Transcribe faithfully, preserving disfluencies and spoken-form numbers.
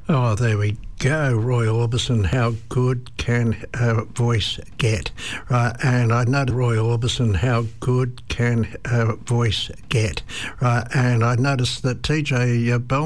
Oh, there we go, Roy Orbison. How good can a voice get? Right, and I know Roy Orbison, how good can a voice get? Right, and I noticed that T J Bell